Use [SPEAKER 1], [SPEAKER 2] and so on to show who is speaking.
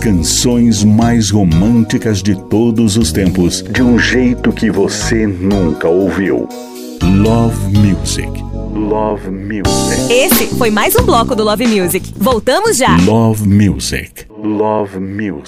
[SPEAKER 1] canções mais românticas de todos os tempos, de um jeito que você nunca ouviu. Love Music. Love Music.
[SPEAKER 2] Esse foi mais um bloco do Love Music. Voltamos já.
[SPEAKER 1] Love Music. Love Music.